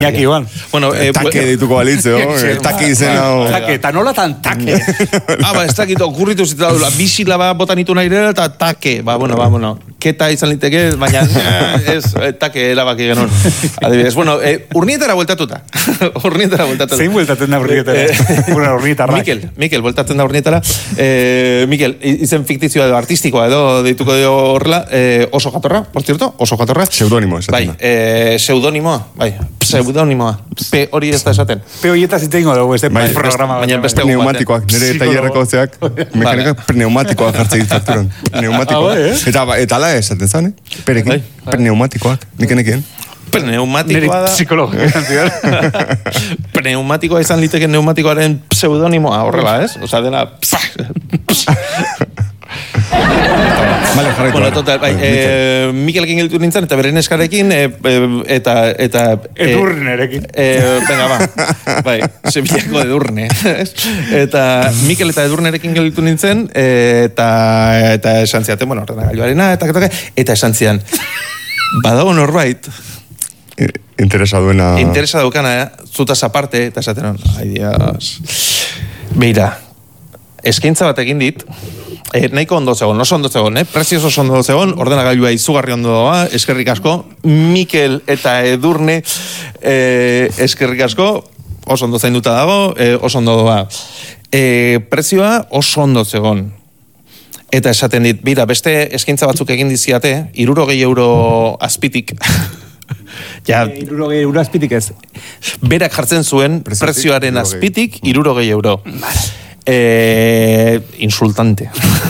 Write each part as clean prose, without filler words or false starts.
Iñaki, igual. Bueno, take dituko balitze, take izena. Take, eta nolatan take. Ez dakit, okurritu zitu da, bisilaba botanitu nahi dela, eta take, bueno. Keta izan liteke, baina ez take erabaki genuen. Adibidez, bueno, urnietara bueltatuta. Zein bueltatzen da urnietara? Urnietarrak. Mikel, bueltatzen da urnietara. Mikel, izen fiktizioa edo artistikoa edo deituko dio horrela, oso jatorra, por cierto, oso jatorra. Pseudonimo, esaten da. Pseudonimoa. P hori ez da esaten. P horietaz itengo dugu, ez de programa. Baina beste pneumatikoak, nire tailerreko zeak, mekanika pneumatikoak jartzen fakturan. Pneumatikoak. Eta ala esaten zan, perekin, pneumatikoak, nikenekien. Pneumatikoa da... Psikologia. Pneumatikoa izan liteke pneumatikoaren pseudonimoa, horrela, ez? Osa dena... Vale, jarraitu. Bueno, total, Mikelekin gelitu nintzen, eta beren eskarekin, eta... Edurnerekin. Venga, ba. Bai, Sevillako Edurne. Eta Mikel eta Edurnerekin gelitu nintzen, eta esan ziaten, bueno, ordenagailuarena, eta esan zian, badago norbait... Interesa duena, zutaz aparte, eta esaten, ai dios... Beira, eskaintza bat egin dit, nahiko ondo zegoen, oso ondo zegoen, prezioz oso ondo zegoen, ordenagailua izugarri ondo doa, eskerrik asko, Mikel eta Edurne eskerrik asko, oso ondo zainduta dago, oso ondo doa. Prezioa oso ondo zegoen. Eta esaten dit, bira, beste eskaintza batzuk egin diziate, 60 euro azpitik, ja, 60 euro azpitik ez. Berak jartzen zuen prezioaren azpitik 60 euro. Insultante.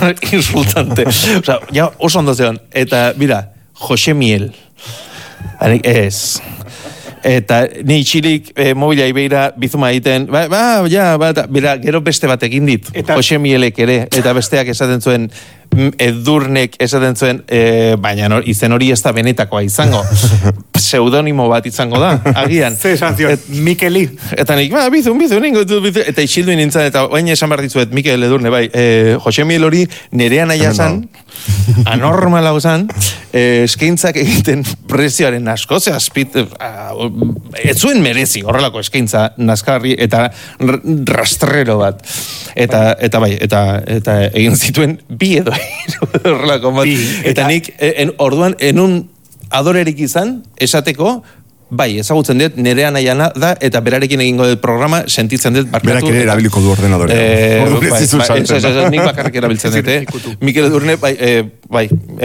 O sea, ja oso ondo zeon. Eta, mira, Jose Miel. Ez. Eta ni itxirik mobilai beira bizuma egiten, bera, gero beste bat egin dit, Jose Mielek ere, eta besteak esaten zuen, Edurnek esaten zuen, baina izen hori ez da benetakoa izango. Pseudonimo bat izango da, agian. Ze esan zion, Mikeli. Eta nik, bizu, eta isildu nintzen, eta oain esan behar ditzuet, Mikel Edurne, bai, Jose Miel hori nerean aia zan, anormala zan, eskaintzak egiten prezioaren asko, ze azpit, ez zuen merezi horrelako eskaintza nazkarri eta rastrero bat. Eta bai, eta egin zituen bi edo horrelako bat. Eta nik, orduan, enun adorerik izan, esateko, bai, ezagutzen dut, nerean aiana da, eta berarekin egingo dut programa, sentitzen dut barkatu. Berak ere erabiliko du ordenadorea. Nik bakarrik erabiltzen dut, Mikel Edurne, bai,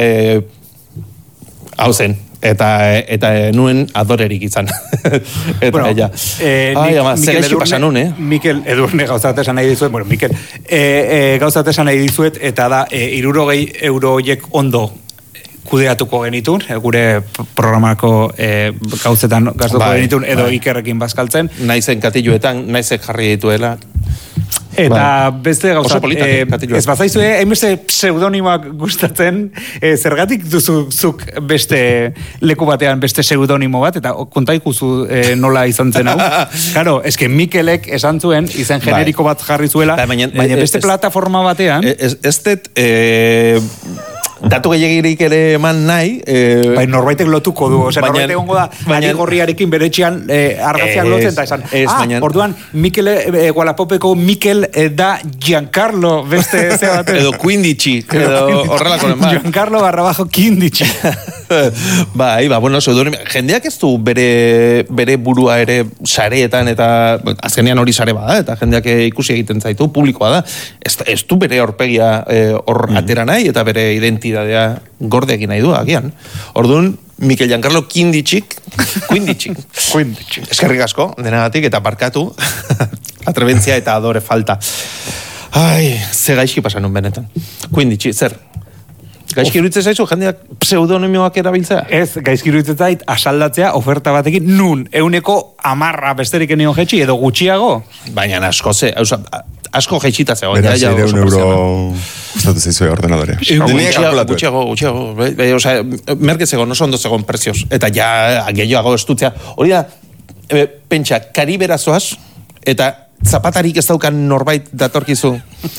hau zen. Eta nuen adorerik izan. Eta bueno, ja. Zer gaizki pasan nun, Mikel Edurne gauzat esan nahi dizuet, bueno, Mikel, gauzat esan nahi dizuet, eta da, 60 euro horiek ondo kudeatuko genitun, gure programako gauzetan gaztuko genitun, edo Ikerrekin bazkaltzen. Naizen katiluetan, naizek jarri dituela. Eta beste gauza, ez bazaizue, hainbeste pseudonimoak gustatzen, zergatik duzuk beste leku batean beste pseudonimo bat, eta kontaikuzu nola izan zen hau. Claro, eske Mikelek esan zuen, izen generiko bat jarri zuela, baina beste plataforma batean... Ez dut... Datu gehiagirik ere eman nahi... Bai, norbaitek lotuko du. Norbaitek egongo da, ari gorriarekin beretxean argaziak lotzen, eta esan, orduan, Mikel Gualapopeko Mikel da Giancarlo, beste ze bat. Edo Quindici, edo horrelakoren bat. Giancarlo _ Quindici. Bai, bueno, jendeak ez du bere burua ere sareetan, eta azkenean hori sare bada, eta jendeak ikusi egiten zaitu, publikoa da. Ez du bere horpegia hor atera nahi, eta bere identidadea gordeekin nahi du, agian. Orduan, Mikel Giancarlo Quindici. Eskerrik asko, denagatik, eta barkatu, atrebentzia eta adore falta. Ai, ze gaizki pasan nun benetan. Quindici, zer? Gaizki iruditzen zaizu, jendeak pseudonimioak erabiltzea? Ez, gaizki iruditzen zait, asaldatzea oferta batekin, nun, 110 besterik enion jetxi, edo gutxiago? Baina asko asko jetxita zegoen. Beraz, 100 euro gustatu zaizue ordenadorea. Gutxiago. Osea, merke zegoen, oso ondo zegoen prezioz. Eta ja, gehiago estutzea. Hori da, pentsa, Karibera zoaz, eta zapatarik ez daukan norbait datorkizu.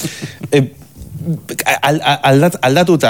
Aldatuta,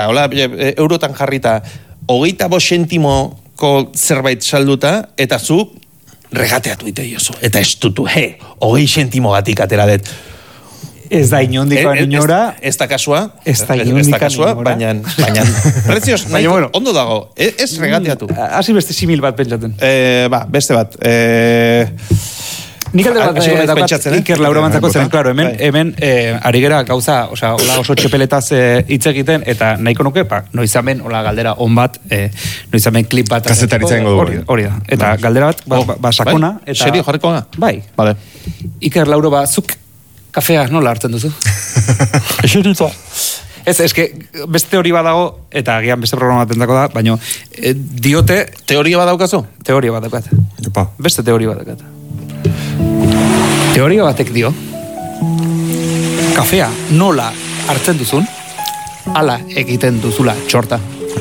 eurotan jarrita, 25 zentimoko zerbait salduta, eta zu regateatu ite jozu. Eta estutu, 20 sentimo gatik atera dut. Ez da inondikoa inora. Ez da kasua. Ez da inondikoa inora. Baina prezioz, ondo dago. Ez regateatu. Hasi beste simil bat pentsaten. Beste bat. Nik alde bat dagoat Iker Laura Mantzako zen, claro, hemen ari gera gauza, hola oso txepeletaz hitz egiten, eta nahiko nuke, noizamen, hola galdera on bat, noizamen klip bat. Kazetaritza ingo dugu. Hori da. Eta galdera bat, sakona. Serio, jarriko ga? Bai. Vale. Iker Laura zuk kafea nola hartzen duzu? Eserita. Ez, eske, beste teoria badago, eta agian beste programa batentako da, baina diote... Teoria badaukazu? Teoria badaukat. Epa. Beste teoria badaukat. Teoria batek dio, kafea nola hartzen duzun, ala egiten duzula txorta.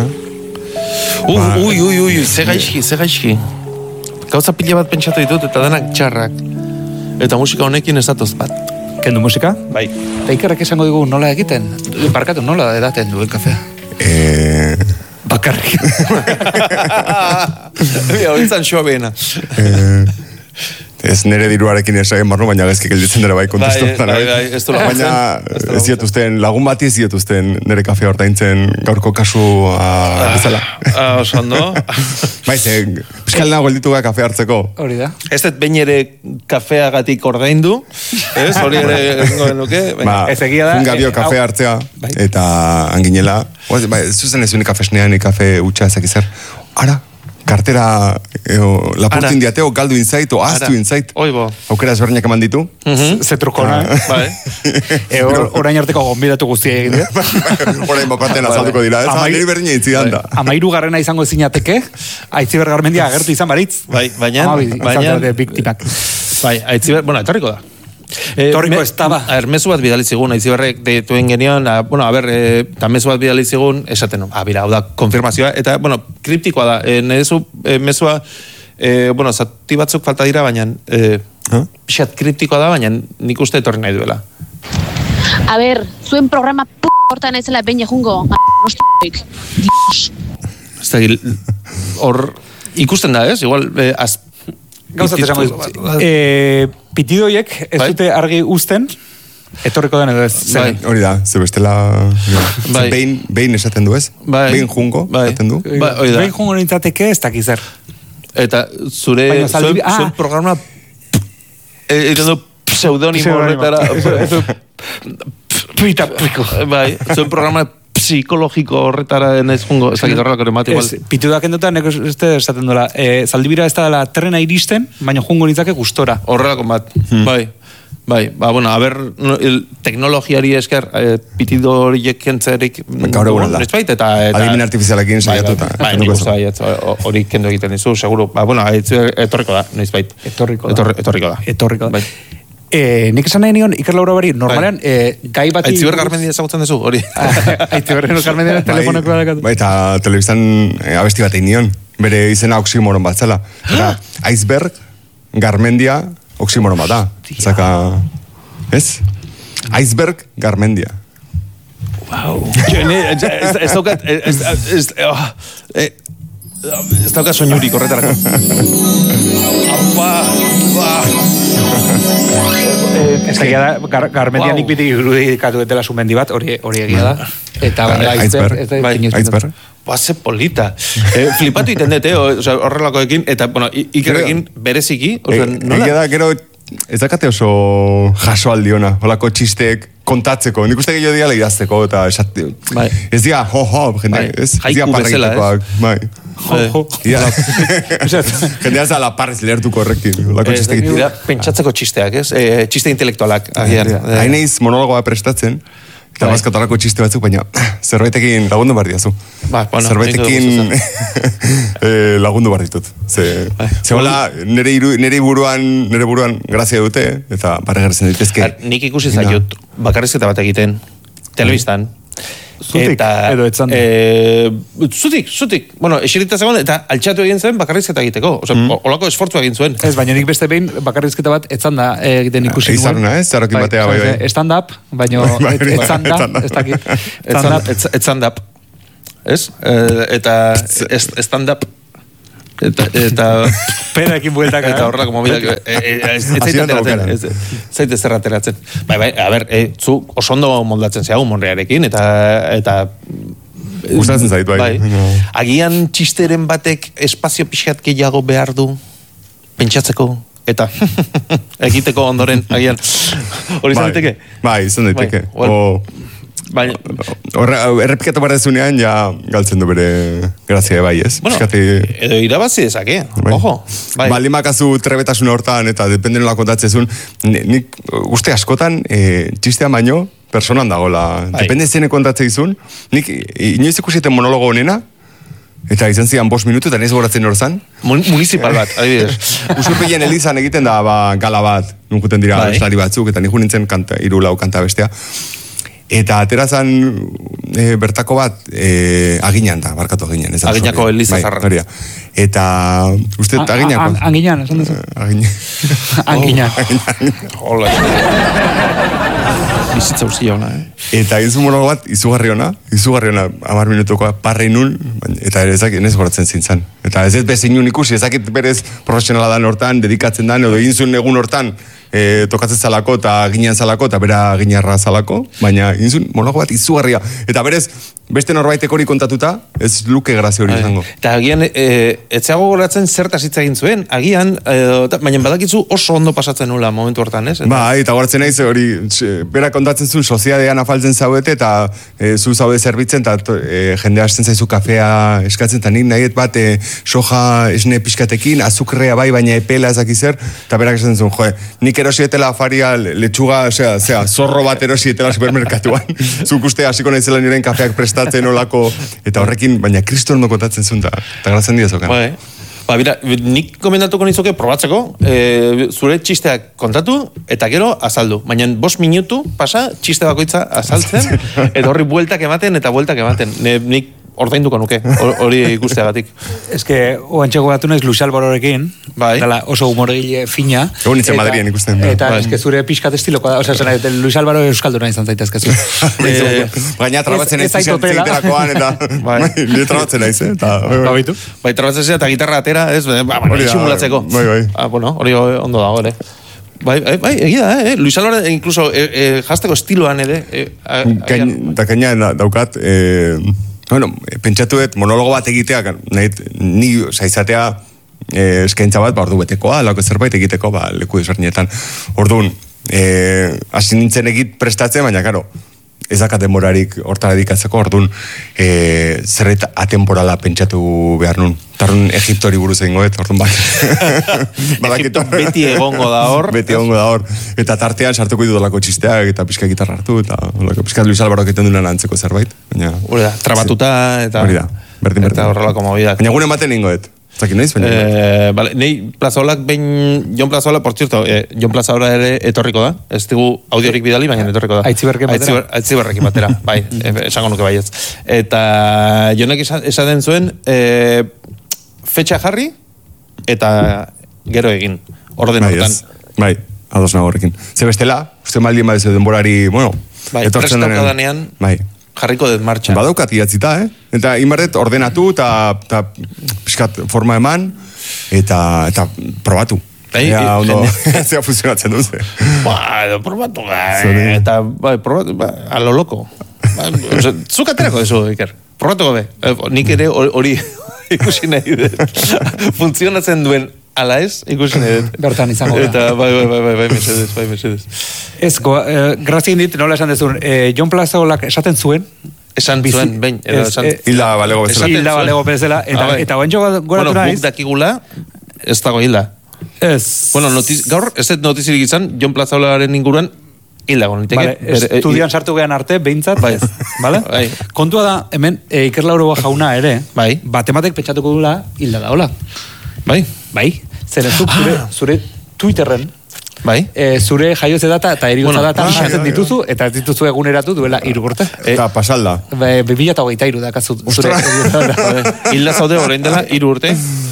Ui, ze gaizki. Gauza pila bat pentsatu ditut, eta denak txarrak. Eta musika honekin ez datoz bat. Kendu musika? Bai. Eta Ikerrek esango digu nola egiten? Barkatu, nola edaten duen kafea? Bakarrik. Horintzan xoa behena. Ez nire diruarekin esagen barru, baina gezki gelditzen dara bai kontestu. Bai, ez du laguntzen. Baina ez dietuzten, lagun bati ez dietuzten nire kafea hortaintzen gaurko kasua bezala. Osondo. Bai, ze, piskal nago geldituga kafea hartzeko. Hori da. Ez dut behin ere kafeagatik ordaindu, ez? Hori ere egingo denuke. Ez egia da. Fungabio kafea hartzea, eta anginela. Ez zuzen ez unik kafesnean, kafe utxa ezak izar. Ara, kartera lapurtin diateo, galdu inzait, o aztu inzait. Oibo. Aukera ezberdinak eman ditu. Zetrukona. Orain arteko gonbidatu guztia egin dira. Orain bokaten azalduko dira. Ez niri berdina itzidan da. 13 garrena izango ezinateke, Aitziber Garmendia agertu izan baritz. Baina. Bueno, etorriko da. Torriko ez taba. Mezu bat bidalizigun, Aitziberrek dituen genion, eta mezu bat bidalizigun, esaten, bera, hau da, konfirmazioa, eta, kriptikoa da, nezu mezua, zati batzuk falta dira, baina, pixat kriptikoa da, baina nik uste etorri nahi duela. A ber, zuen programa hortan ezela behin jungo, Dios. Ez da, hor, ikusten da, ez? Igual, gauzat esango dizu. Pitidoiek ez dute argi uzten, etorriko den edo ez. Hori da, ze bestela... Behin esaten du ez? Behin jungo esaten du? Behin jungo nintzateke ez dakizer. Eta zure programa egiten du pseudonimo horretara. Zuen programa psikologiko horretara denez jungo, ez dakit horrelako emate igual. Pitudak endotan, neko esaten dola, zaldibira ez da trena iristen, baina jungo nintzake gustora. Horrelako bat, bai, a ber, teknologiari esker, pitido horiek kentzerik... Gaur egun da. Adimen artifizialekin saiatuta. Bai, nik uste hori kendo egiten dizu, seguro. Etorriko da, noiz bait. Etorriko da. Nik esan nahi nion, Iker Laura bari, normalean, gai bati... Aitziber Garmendia ezagutzen duzu, hori? Aitziber Garmendia telefoneko da. Bai, eta telebistan abesti bat egin nion, bere izena oksimoron bat zela. Iceberg, Garmendia, oksimoron bat da. Zaka, ez? Iceberg, Garmendia. Wow. Ez daukat... Ez daukat soinurik horretarako. Ez egia da, Garmendianik biti irudikatu dela sumendi bat, hori egia da. Eta Iceberg. Ze polita. Flipatu iten dute, horrelakoekin, eta, Ikerrekin bereziki. Egia da, gero, ez dakate oso jaso aldiona, holako txisteek kontatzeko. Nik uste gehiago diala idazteko, eta ez dia, jende, ez dia parrekitekoak. Bai. Jendea ez da la parrez lehertuko horrekin. Pentsatzeko txisteak, ez? Txiste intelektualak. Haineiz monologoa prestatzen, eta bazkatarako txiste batzuk, baina zerbaitekin lagundu behar diazu. Zerbaitekin lagundu behar ditut. Zegoela, nire buruan grazia dute, eta barregarzen ditezke. Nik ikusi zaiut, bakarrizketa bat egiten, telebistan. Zutik, edo etzanda. Zutik. Bueno, esirita zegoen, eta altxatu egin zuen bakarrizketa egiteko. Olako esfortzua egin zuen. Ez, baina nik beste behin bakarrizketa bat etzanda egiten ikusi nuen. Izaruna, ez? Zarokin batea, bai. Stand-up, baina etzanda, ez dakit. Etzanda. Ez? Eta stand-up. Eta penakin bueltak. Eta horrelako mobidak. Ez zaite zer ateratzen. Bai, a ber, zu oso ondo moldatzen zehagu Monrearekin, eta gustatzen zait, bai. Agian txisteren batek espazio pixkat gehiago behar du pentsatzeko, eta egiteko ondoren, agian, hori izan daiteke? Bai, izan daiteke. Errepikatu barrezunean, ja galtzen du bere grazia bai, ez? Bueno, edo irabazi dezake, ojo. Baldin makazu trebetasun hortan, eta depende nola kontatzezun, nik uste askotan, txistean baino, personan dagoela. Depende zene kontatzea izun, nik inoiz ikusiten monologo honena, eta izan zian 5 minutu, eta nez goratzen horzan. Municipal bat, adibidez. Usurpillen elizan egiten da gala bat, nunkuten dira estari batzuk, eta niku nintzen 3-4 kanta bestea. Eta aterazan bertako bat aginan da, barkatu aginan. Aginako Eliza Zarra. Eta uste aginako. Aginan, esan duzu. Aginan. Hola. Bizitza usia hona, Eta egin monologo bat, izugarri hona, 10 minutukoa parrein nun, eta ezak enez goratzen zintzen. Eta ez bezin nun ikusi, ezakit berez profesionala dan hortan, dedikatzen dan, edo egin zuen egun hortan, tokatzen zalako eta ginean zalako eta bera ginarra zalako, baina inzun monologo bat izugarria. Eta berez, beste norbaitek hori kontatuta, ez luke grazio hori izango. Eta agian, etxeago goratzen zertaz hitz egin zuen, agian, baina badakitzu oso ondo pasatzen nula momentu hortan, ez? Eta goratzen naiz hori, bera kontatzen zuen soziadean afaltzen zaudete, eta zu zaude zerbitzen, eta jende hasten zaizu kafea eskatzen, eta nik nahiet bat soja esne pixkatekin, azukrea bai, baina epela ezakizer, eta berak esaten zuen, nik erosietela afaria letxuga, zorro bat erosietela supermerkatuan. Zuk uste hasiko naizela niren kafeak prestatzen olako, eta horrekin, baina kriston ondo kontatzen zuen, eta gratzen diozokan. Bira, nik komendatuko nizuke probatzeko, zure txisteak kontatu, eta gero azaldu. Baina 5 minutu pasa, txiste bakoitza azaltzen, eta horri bueltak ematen, Nik ordainduko nuke, hori ikusteagatik. Ez que, oantxeko batu naiz Luis Alvarorekin, dala oso humoregile fina. Egun nintzen Madrien ikusten. Eta ez que zure pixkat estiloko da, Luis Alvaro euskalduna izan zaitezkezu. Baina trabatzen naiz zeiterakoan, eta nire trabatzen naiz, eta... Bai, trabatzen zera eta gitarra atera, ez, simulatzeko. Hori ondo dago, ere. Bai, egia da, Luis Alvaro, incluso jazteko estiloan, ere. Eta kaina daukat, bueno, pentsatuet monologo bat egiteak, ni izatea eskaintza bat, ordu betekoa, lako zerbait egiteko, leku desberdinetan. Orduan, hasi nintzen egit prestatzen, baina, karo, ez dakat demorarik hortara dedikatzeko, orduan, zerret atemporala pentsatu behar nun. Tarun Egiptori buruz egingoet, orduan bat. Egipto beti egongo da hor. Beti egongo da hor. Eta tartean sartuko idolako txisteak, eta pixka gitarra hartu, eta pixka Luis Alvaro egiten duenan antzeko zerbait. Hori da, trabatuta, eta horrelako mobidak. Baina guren baten egingoet. Zakin naiz, baina? Nei Plazaolak Jon Plazaola, por cierto, Jon Plazaola ere etorriko da. Ez digu audiorik bidali, baina etorriko da. Aitziberrekin batera. Bai, esango nuke baietz. Eta Jonek esaten zuen, fetxa jarri, eta gero egin, orden hortan. Bai, ados nago horrekin. Ze bestela, uste maldien badezu denborari, bueno, etortzen denean. Bai. Jarriko dut martxa. Badaukat idatzita, Eta inbarret ordenatu eta piskat forma eman eta probatu. Ea, ondo, zea funtzionatzen duze. Edo probatu, eta probatu, a lo loco. Zuk aterako dezu, Iker. Probatuko be. Nik ere hori ikusi nahi dut. Funtzionatzen duen ala ez, ikusi nahi dut. Bertan izango da. Eta bai, mesedez. Ez, grazien dit, nola esan dezun, Jon Plazaolak esaten zuen, esan zuen, behin. Hilda balego bezala. Hilda balego bezala, eta oen joga goratu naiz. Guk dakigula, ez dago hilda. Ez. Bueno, gaur, ez dut notizirik izan, Jon Plazaolaren inguruan, hilda goniteke. Estudian sartu gehan arte, behintzat, bale? Kontua da, hemen, Iker Laurua jauna ere, batematek pentsatuko dula, hilda daola. Bai, zer ez zure Twitterren, zure jaiotze data eta eriotza data bisatzen dituzu, eta ez dituzu eguneratu duela 3 urte. Eta pasalda. 2023 dakazu zure eriotza data. Hilda zaude orain dela 3 urte.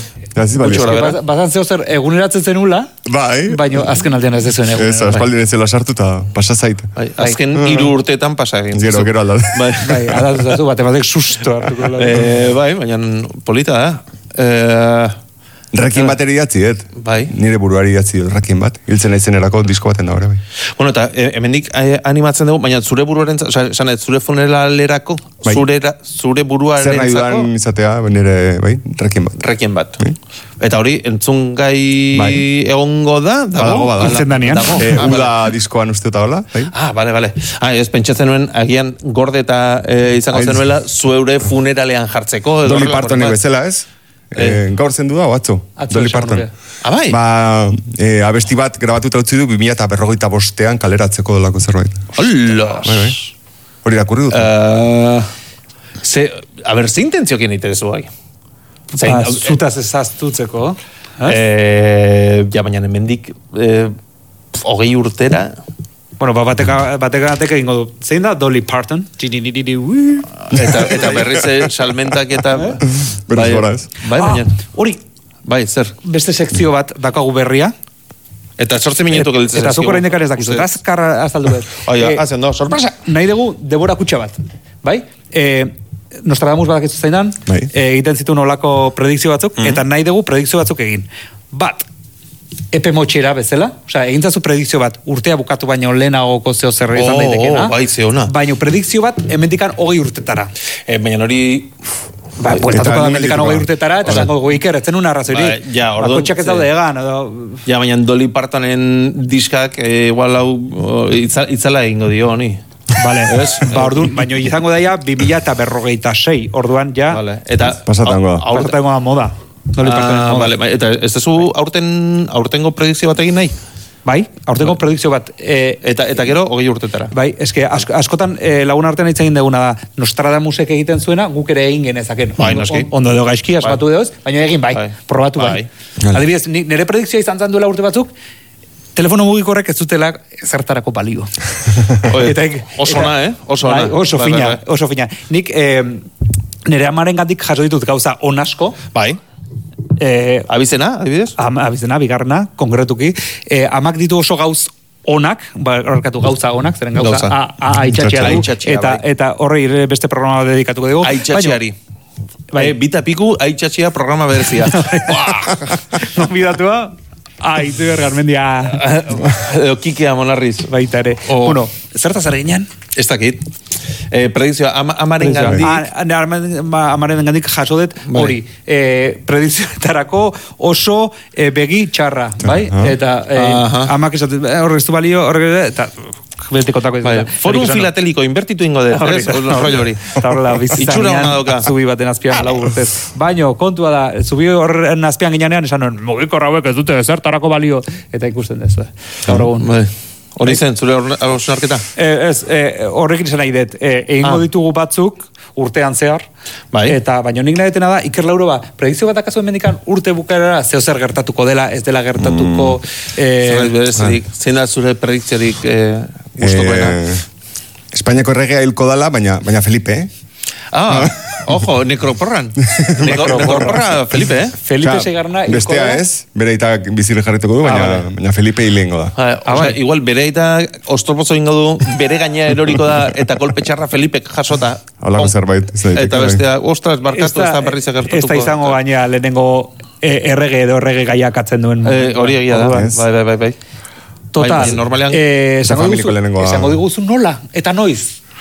Bazan zeo zer eguneratzen zenula, baina azken aldean ez dezuen eguneratzen. Ez, aspaldien ez zela sartu eta pasazait. Azken 3 urteetan pasa egin. Gero aldatu. Bai, aldatu zatu, bat ematek susto hartuko. Bai, baina polita da. Rekin bat idatzi, bai. Nire buruari idatzi rekin bat. Hiltzen aizenerako disko baten da, bai. Bueno, eta hemendik animatzen dugu, baina zure buruaren, zure funeralerako, zure buruaren zer nahi dudan izatea, nire, bai, rekin bat. Rekin bat. Eta hori, entzungai egongo da? Dago. Hiltzen danean. Uda diskoan uste eta hola, bai. Bale. Ez pentsatzen nuen, agian gorde eta izango zenuela, zueure funeralean jartzeko. Dolly Partonek bezala, ez? Gaur zendu da, atzo, Dolly Parton. Bai? Abesti bat grabatuta utzi du 2045an kaleratzeko dolako zerbait. Hola! Hori dakurri dut. Ze intentziokin iterezu bai? Zutaz ezaztutzeko. Baina hemendik 20 urtera... Bueno, batek egingo du. Zein da Dolly Parton? Eta berriz salmentak eta... Berriz gora ez. Bai, baina. Hori. Bai, zer. Beste sekzio bat dakagu berria. Eta 8 minutu gelditzen sekzio. Eta zuko orain dekar ez dakizu. Eta azkarra azaldu bet. Hazen do, sorpresa. Nahi dugu debora kutxa bat. Bai? Nostradamus badakizu zainan. Egiten zitu nolako predikzio batzuk. Eta nahi dugu predikzio batzuk egin. Bat. Epe motxera bezala, egintzazu predikzio bat urtea bukatu baino lehenagoko zeo zerra izan daitekena. Bai, zeona. Baina predikzio bat hemendikan 20 urtetara. Baina hori... Bueltatuko da hemendikan 20 urtetara, eta zango Iker, etzen una arrazoirik. Bakotxak ez daude egan. Baina Dolly Partonen diskak igual hau itzala egingo dio, honi. Vale, orduan, baina izango daia 2046, orduan ja... Eta... Pasatango da moda. Vale, eta ez duzu aurtengo predikzio bat egin nahi? Bai, aurtengo predikzio bat. Eta gero 20 urtetara. Bai, eske askotan lagun artean hitz egin duguna da, Nostradamusek egiten zuena, guk ere egin genezaken. Bai, noski. Ondo edo gaizki asmatu deoz, baina egin bai, probatu bai. Adibidez, nire predikzioa izan zan duela urte batzuk, telefono mugikorrek ez dutela zertarako balio. Oso ona, Oso fina. Nik nire amaren gandik jaso ditut gauza onasko. Bai. Abizena, adibidez? Abizena, bigarrena, konkretuki. Amak ditu oso gauz onak, gauza onak, zeren gauza aitxatxea du, eta horri beste programa dedikatuko dugu. Aitxatxeari. Bita piku, aitxatxea programa berezia. Bidatua, Aitu Garmendia. Kikea Monarriz. Baita ere. Bueno, zertaz ere ginen? Ez dakit. Predizioa, amaren gandik. Amaren gandik jaso dut, hori. Predizioetarako oso begi txarra, bai? Eta amak esaten, horre ez du balio, horre eta... Forum filateliko inbertitu ingo dut, ez? Hori. Eta horrela, bizitzanean, zubi baten azpian lau urtez. Baina, kontua da, zubi horren azpian ginean, esan nuen, mugiko rauek ez dute zertarako balio, eta ikusten dezu. Gaur egun. Hori zen, zure hausnarketa? Ez, horrekin izan nahi dut, egingo ditugu batzuk, urtean zehar, eta baina nik nahi detena da, Iker Lauro ba, predikzio bat akazu emendikan urte bukaera zeo zer gertatuko dela, ez dela gertatuko... Zein da zure predikziorik gustokoena? Espainiako erregea hilko dela, baina Felipe, ojo, nekroporran. Nekroporra, Felipe, Felipe segarna hilko bestea ez, bere eta bizile jarrituko du, baina Felipe hilengo da. Igual, bere eta ostorpozo ingo du, bere gaina eroriko da, eta kolpe txarra Felipek jasota. Holako zerbait. Eta bestea, ostras, barkatu ez da berriz egertutuko. Ez da izango gaina lehenengo errege edo errege gaiak atzen duen. Hori egia da, bai. Total, esango diguzu nola, eta noiz.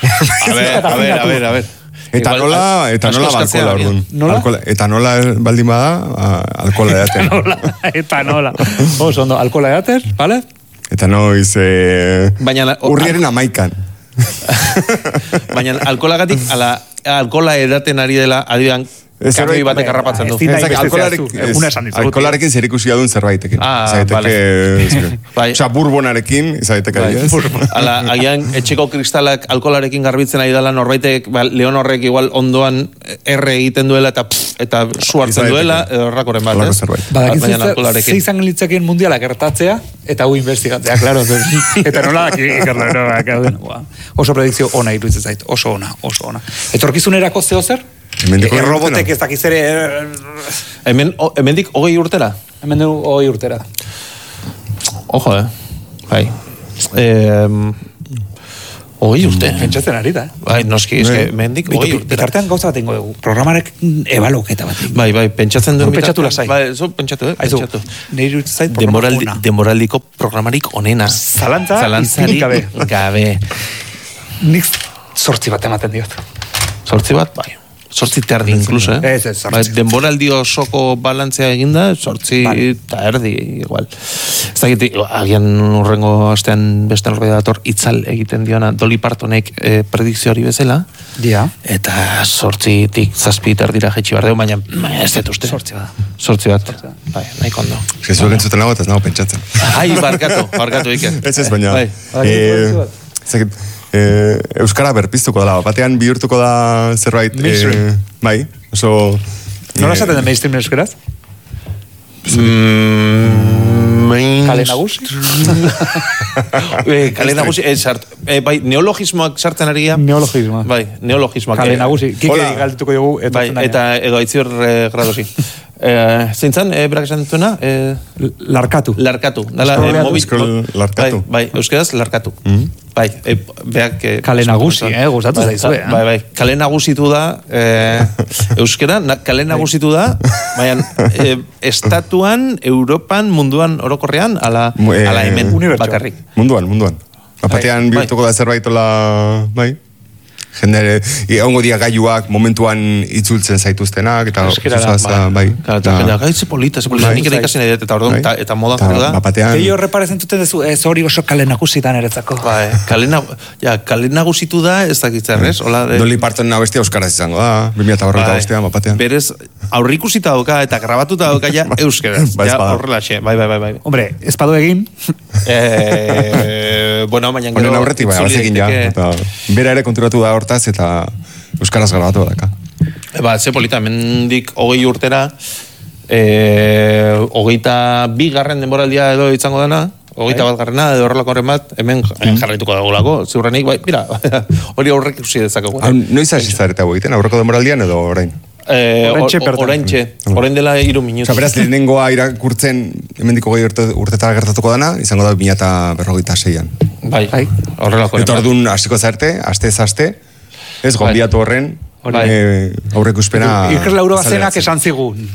A ver. Eta nola alkola, orduan. Eta nola baldin bada, alkola edaten. Eta nola. Oso ondo, alkola edaten, vale? Eta noiz, urriaren 11an. Baina alkolagatik, alkola edaten ari dela, adidan, kamioi batek harrapatzen du. Alkolarekin zer ikusi adun zerbaitekin. Osa, burbonarekin, izaiteke adiez. Agian, etxeko kristalak alkolarekin garbitzen ari dela, norbaitek, Leon horrek igual ondoan erre egiten duela, eta su hartzen duela, edo horrakoren bat, ez? Badakizu, ze izan litzakien mundiala gertatzea, eta hu investigatzea, klaro. Eta nola daki, oso predikzio ona iruditzen zait, oso ona. Etorkizunerako zeo zer? Robotek ez dakiz ere... Hemendik 20 urtera? Hemendik 20 urtera. Ojo, bai. Hogei urte. Pentsatzen ari da. Bai, noski, mendik, hogei urte. Bitartean gauza bat ingo dugu. Programarek ebaloketa bat. Bai, pentsatzen duen. Pentsatu lasai. Bai, pentsatu. Nire zait programa ona. Demoraldiko programarik onena. Zalantzarik gabe. Nik 8 bat ematen diot. 8 bat, bai. 8 terdi, incluso, Ez, denboraldi osoko balantzea eginda, 8 eta erdi, igual. Ez dakit, agian urrengo astean beste norbait dator itzal egiten diona Dolly Partonek predikzio hori bezala. Ja. Eta 8tik 7 erdira jetxi behar dugu, baina ez dut uste. 8 bat. Bai, nahi kondo. Jesuak entzuten nago eta ez nago pentsatzen. Ai, barkatu, Iker. Ez, baina. Euskara berpiztuko dela, batean bihurtuko da zerbait... Bai, oso... Nola esaten da mainstream euskaraz? Kale nagusi? Kale nagusi, bai, neologismoak sartzen ari gara. Neologismoak. Bai, neologismoak. Kale nagusi, kike galtuko dugu. Bai, eta edo aitzior gradosi. Zeintzan, berak esan dutuena? Larkatu. Bai, euskaraz larkatu. Bai, beak... Kale nagusi, gustatu zaizue. Bai, kale nagusitu da, euskera, kale nagusitu da, baina estatuan, Europan, munduan orokorrean, ala hemen bakarrik. Munduan. Batean bihurtuko da zerbaitola, bai? Jendere, ongo dia gaiuak momentuan itzultzen zaituztenak, eta bai. Eta gaitze polita, nik ere ikasin edet, eta modan jarri da. Eio reparezen duten dezu, ez hori oso kale nagusitan eretzako. Kale nagusitu da, ez dakitzen, ez? Dolly Parton bestia euskaraz izango da, 2008 bestia, bapatean. Berez, aurrikusita dauka, eta grabatuta dauka ja euskaraz. Horrela xe, bai. Hombre, ez padu egin. Bueno, baina gero... Honen aurretik, bai, abazekin ja. Bera ere konturatu da hortaz, eta euskaraz grabatu daka. Ze polita, mendik 20 urtera, 22 garren denboraldia edo izango dena, 21 garrena edo horrelako horren bat, hemen jarraituko dagolako, ziurrenik, bai, mira, hori aurrek ikusi dezakegu. Noiz hasi zareta egiten, aurreko denboraldian edo orain? Orain dela 3 minutu. Beraz, lehenengoa irakurtzen hemendiko 20 urtetara gertatuko dana, izango da 2026an. Bai, horrelako. Eta orduan hasiko zarte, aste, ez gonbiatu horren, aurreko uspena... Iker Lauro bazenak esan zigun.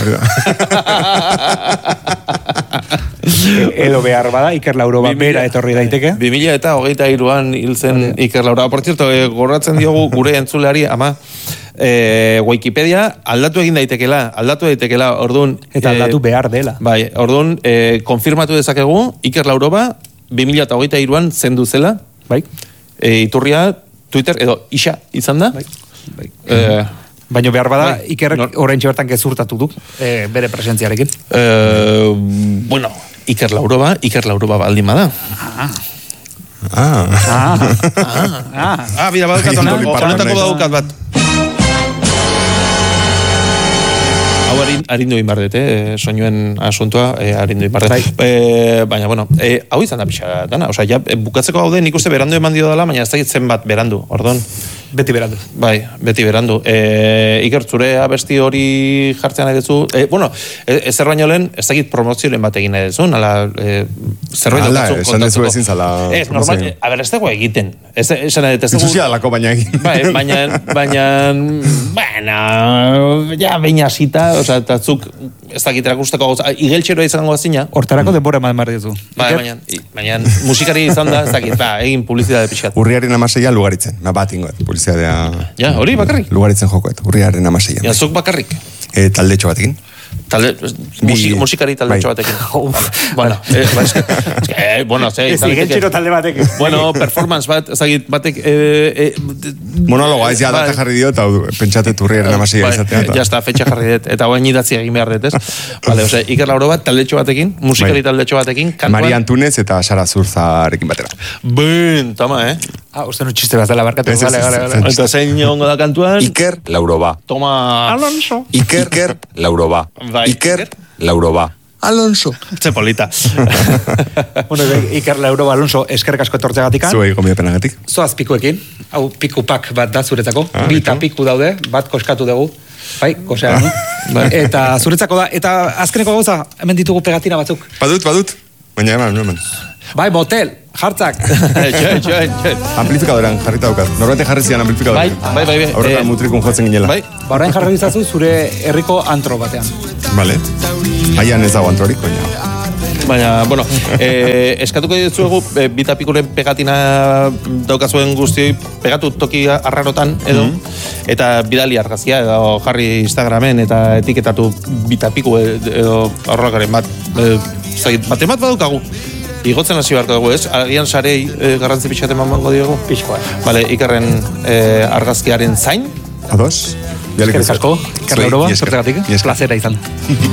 Edo behar bada, Iker Lauro bat bera etorri daiteke. 2023an hil zen Iker Lauro. Por cierto, gorratzen diogu gure entzuleari, ama... Wikipedia aldatu egin daitekeela, orduan... Eta aldatu behar dela. Bai, orduan, konfirmatu dezakegu, Iker Lauroba 2023an zendu zela. Bai. Iturria, Twitter, edo isa izan da. Bai. Baina behar bada, Ikerrek oraintxe bertan gezurtatu du, bere presentziarekin. Bueno, Iker Lauroba baldin bada. Bida, badukat, honetako badukat bat. Hau harindu inbardet, soinuen asuntua, harindu inbardet. Baina, bueno, hau izan da pixa dana. Osa, ja, bukatzeko haude nik uste berandu eman dio dela, baina ez da zen bat berandu, ordon. Beti berandu. Bai, beti berandu. Iker, zure abesti hori jartzen nahi dezu. Bueno, ezer baino lehen, ez dakit promozioen bat egin nahi dezu, nala, zerbait dukatzun kontatzeko. Esan dezu ezin zala. Ez, normal, a ber, ez dago egiten. Esan nahi dezu. Izuzia dalako baina egin. Bai, baina, ja, baina zita, oza, eta zuk, ez dakit erakusteko gauza, igeltxeroa izango azina. Hortarako denbora eman behar ditu. Baina, musikari izan da, ez dakit, egin publizitate pixkat. Urriaren 16 Lugaritzen, bat ingoet, publizitatea. Ja, hori bakarrik? Lugaritzen jokoet, urriaren 16. Ja, zuk bakarrik? Taldetxo batekin. Musikari taldetxo batekin. Bueno, igeltxero talde batekin. Bueno, performance bat, ezagit, batek... Monologoa, ez ja data jarri dio, eta pentsatet urriaren 16 izatea. Ja, está, fetxa jarri dut, eta hoen idatzi egin behar dut, ez? Vale, ose, Iker Lauro bat, taldetxo batekin, musikari taldetxo batekin, kantuan... Maria Antunez eta Sara Zurzarekin batera. Ben, toma, Uste no txiste bat dela barkatu. Gale. Eta zein ongo da kantuan? Iker Lauroba. Toma... Alonso. Iker Lauroba. Iker Lauroba. Alonso. Ze polita. Bueno, Iker Lauroba Alonso eskerrik asko etortzeagatik. Zuei gomidapenagatik. Zoaz pikuekin. Hau pikupak bat da zuretzako. Bita piku daude, bat koskatu dugu. Bai, kosea, no? Eta zuretzako da. Eta azkeneko gauza, hemen ditugu pegatina batzuk. Badut. Baina eman. Bai, motel, jartzak. Amplifikadorean jarrita daukat. Norbait jarri zian amplifikadorean. Bai. Aurretan mutrikun jotzen ginela. Bai. Orain jarri izazu zure herriko antro batean. Vale. Haian ez dago antrorik, baina. Baina, bueno, eskatuko ditzuegu, bitapikuren pegatina daukazuen guztioi, pegatu toki arrarotan, edo, eta bidali argazkia, edo jarri Instagramen, eta etiketatu bitapiku, edo arroakaren bat, bat badaukagu. Igotzen hasi beharko dugu, ez? Agian sarei garrantzi pixat emango diogu? Pixkoa. Vale, Ikerren argazkiaren zain. Ados? Eskerrik asko, Iker Lauroba, sortegatik, plazera izan.